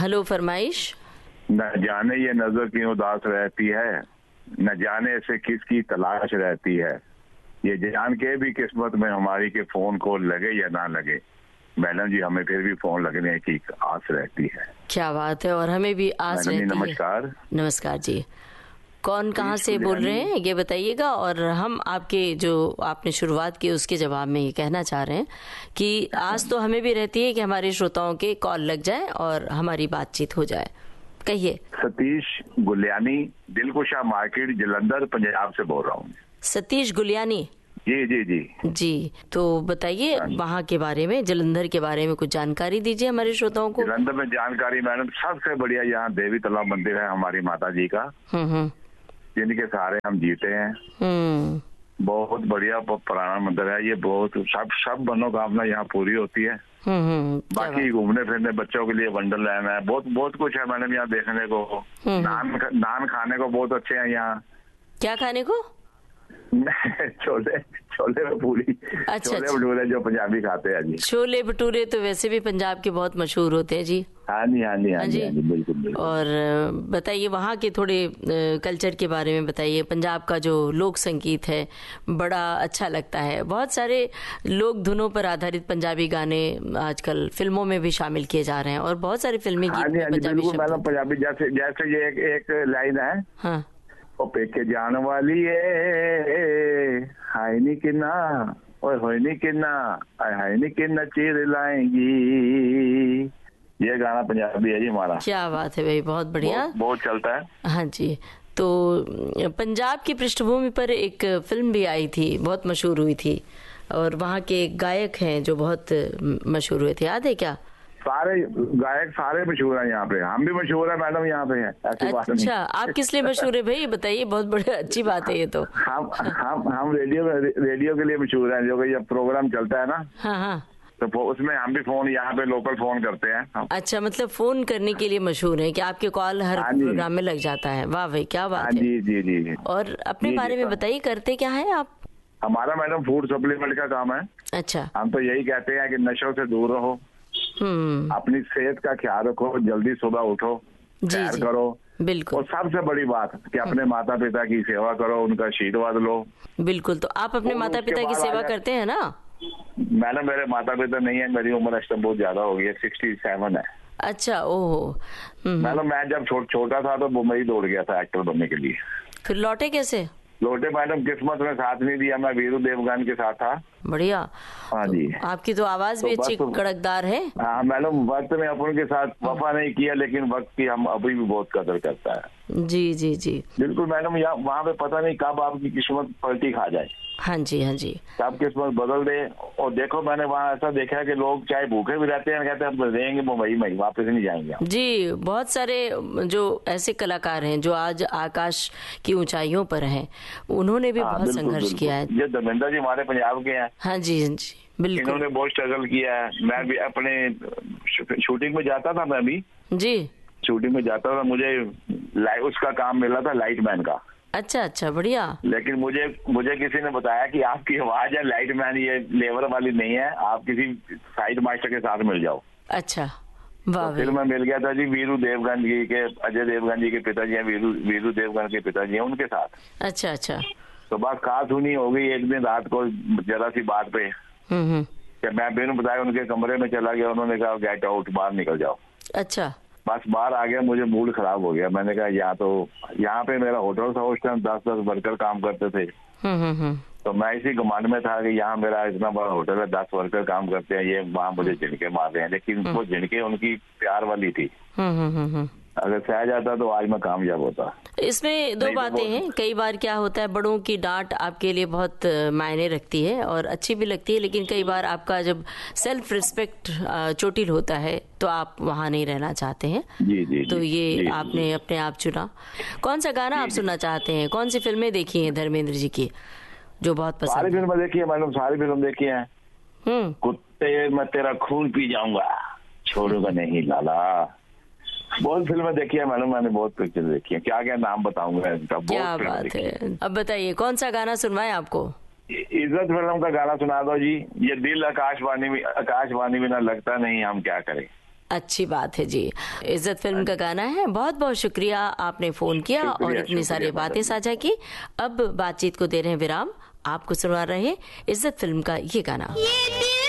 Hello, फरमाइश। न जाने ये नजर क्यों उदास रहती है, न जाने से किसकी तलाश रहती है, ये जान के भी किस्मत में हमारी के फोन को लगे या ना लगे, मैडम जी हमें फिर भी फोन लगने की आस रहती है। क्या बात है, और हमें भी आस रहती है। नमस्कार। नमस्कार जी, कौन कहाँ से बोल रहे हैं ये बताइएगा, और हम आपके जो आपने शुरुआत की उसके जवाब में ये कहना चाह रहे हैं कि आस तो हमें भी रहती है कि हमारे श्रोताओं के कॉल लग जाए और हमारी बातचीत हो जाए। कहिए। सतीश गुलियानी, दिलकुशा मार्केट, जलंधर, पंजाब से बोल रहा हूँ। सतीश गुलियानी जी जी जी जी, तो बताइए वहाँ के बारे में, जलंधर के बारे में कुछ जानकारी दीजिए हमारे श्रोताओं को। जलंधर में जानकारी मैडम सबसे बढ़िया यहाँ देवी तालाब मंदिर है हमारी माता जी का, जिनके सहारे हम जीते हैं। बहुत बढ़िया पुराना मंदिर है ये, बहुत सब मनोकामना यहाँ पूरी होती है। बाकी घूमने फिरने बच्चों के लिए वंडरलैंड है, बहुत बहुत कुछ है मैडम यहाँ देखने को। नान खाने को बहुत अच्छे हैं यहाँ। क्या खाने को? छोले छोले भटूरे। अच्छा, छोले भटूरे जो पंजाबी खाते हैं जी। छोले भटूरे तो वैसे भी पंजाब के बहुत मशहूर होते हैं जी। हाँ जी हाँ जी हाँ जी बिल्कुल। और बताइए वहाँ के थोड़े कल्चर के बारे में बताइए। पंजाब का जो लोक संगीत है बड़ा अच्छा लगता है, बहुत सारे लोक धुनों पर आधारित पंजाबी गाने आजकल फिल्मों में भी शामिल किए जा रहे हैं, और बहुत सारे फिल्मी गीत पंजाबी जैसे ये एक लाइन है। हाँ, पेके जान वाली हाय नी किन्ना और होय नी किन्ना हाय नी किन्ना चीर लाएंगी, ये गाना पंजाबी है जी हमारा। क्या बात है भाई, बहुत बढ़िया, बहुत चलता है। हाँ जी। तो पंजाब की पृष्ठभूमि पर एक फिल्म भी आई थी, बहुत मशहूर हुई थी, और वहाँ के गायक हैं जो बहुत मशहूर हुए थे, याद है क्या? सारे गायक सारे मशहूर हैं यहाँ पे, हम भी मशहूर है मैडम यहाँ पे है, ऐसी बात नहीं। अच्छा, आप किस लिए मशहूर है भाई, बताइए, बहुत बड़ी अच्छी बात है ये तो। हम रेडियो के लिए मशहूर हैं, जो कि जब प्रोग्राम चलता है ना, हाँ, तो उसमें हम भी फोन यहाँ पे लोकल फोन करते हैं। अच्छा, मतलब फोन करने के लिए मशहूर है कि आपके कॉल हर प्रोग्राम में लग जाता है। वाह भाई, क्या बात है। जी जी जी। और अपने बारे में बताइए, करते क्या है आप? हमारा मैडम फूड सप्लीमेंट का काम है। अच्छा। हम तो यही कहते हैं कि नशों से दूर रहो, अपनी सेहत का ख्याल रखो, जल्दी सुबह उठो, सैर करो, बिल्कुल, और सबसे बड़ी बात कि अपने माता पिता की सेवा करो, उनका आशीर्वाद लो। बिल्कुल, तो आप अपने माता पिता की सेवा करते हैं ना? मैडम मेरे माता पिता नहीं है, मेरी उम्र इस टाइम बहुत ज्यादा हो गई है, 67 है। अच्छा, ओहो। मैडम मैं जब छोटा था तो मुंबई दौड़ गया था एक्टर बनने के लिए। फिर लौटे कैसे? लौटे मैडम किस्मत में साथ नहीं दिया, मैं वीरू देवगन के साथ था। बढ़िया। हाँ जी। आपकी तो आवाज भी अच्छी कड़कदार है। हाँ मैडम, वक्त ने अपन के साथ वफा नहीं किया, लेकिन वक्त की हम अभी भी बहुत कदर करता है। जी जी जी बिल्कुल मैडम, यहाँ वहाँ पे पता नहीं कब आपकी किस्मत पलटी खा जाए। हाँ जी हाँ जी, कब किस्मत बदल दे। और देखो मैंने वहाँ ऐसा देखा है कि लोग चाहे भूखे भी रहते हैं, कहते हैं रहेंगे मुंबई में, वापस नहीं जाएंगे। जी, बहुत सारे जो ऐसे कलाकार हैं जो आज आकाश की ऊंचाइयों पर हैं, उन्होंने भी बहुत संघर्ष किया है। ये धर्मेंद्र जी हमारे पंजाब के हैं। हाँ जी हाँ जी, बिल्कुल, इन्होंने बहुत स्ट्रगल किया है। मैं भी अपने शूटिंग में जाता था, मैं भी जी शूटिंग में जाता था, मुझे उसका काम मिला था लाइटमैन का। अच्छा अच्छा, बढ़िया। लेकिन मुझे किसी ने बताया कि आपकी आवाज है लाइटमैन, ये लेबर वाली नहीं है, आप किसी साइड मास्टर के साथ मिल जाओ। अच्छा, वाह। तो फिर मैं मिल गया था जी वीरू देवगन जी के, अजय देवगन जी के पिताजी हैं, वीरू देवगन के पिताजी हैं, उनके साथ। अच्छा अच्छा। तो बस खास-सुनी हो गई एक दिन रात को जरा सी बात पे, कि मैं बिन बताया उनके कमरे में चला गया, उन्होंने कहा गेट आउट, बाहर निकल जाओ। अच्छा। बस बाहर आ गया, मुझे मूड खराब हो गया। मैंने कहा यहाँ पे मेरा होटल था, उस टाइम 10 वर्कर काम करते थे। तो मैं इसी घमंड में था कि यहाँ मेरा इतना बड़ा होटल है, 10 वर्कर काम करते हैं, ये वहाँ मुझे झिड़के मार रहे हैं। लेकिन वो झिड़के उनकी प्यार वाली थी। अगर सह जाता तो आज मैं कामयाब होता। इसमें दो बातें हैं, कई बार क्या होता है, बड़ों की डांट आपके लिए बहुत मायने रखती है और अच्छी भी लगती है, लेकिन कई बार आपका जब सेल्फ रिस्पेक्ट चोटिल होता है तो आप वहाँ नहीं रहना चाहते हैं। जी जी, तो ये आपने अपने आप चुना। कौन सा गाना आप सुनना चाहते हैं? कौन सी फिल्में देखी हैं धर्मेंद्र जी की जो बहुत पसंद? सारी फिल्में देखी है मैडम, सारी फिल्म देखी है। कुत्ते मैं तेरा खून पी जाऊंगा, छोड़ूंगा नहीं लाला, बहुत फिल्में देखी है मैडम, मैंने बहुत पिक्चर देखी है। क्या क्या नाम बताऊंगा इनका, क्या बात है। अब बताइए कौन सा गाना सुनवाएं आपको? इज्जत फिल्म का गाना सुना दो जी। ये दिल आकाशवाणी में ना लगता नहीं, हम क्या करें। अच्छी बात है जी। इज्जत फिल्म का गाना है। बहुत बहुत शुक्रिया, आपने फोन किया और इतनी सारी बातें साझा की। अब बातचीत को दे रहे हैं विराम, आपको सुना रहे इज्जत फिल्म का ये गाना।